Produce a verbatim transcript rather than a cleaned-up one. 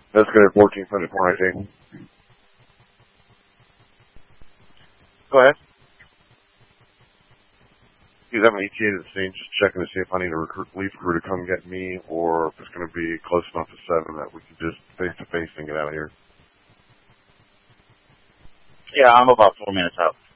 That's good at fourteen seventy-four, I think. Go ahead. He's having an E T A to the scene, just checking to see if I need a recruit, leaf crew to come get me, or if it's going to be close enough to seven that we can just face-to-face and get out of here. Yeah, I'm about four minutes out.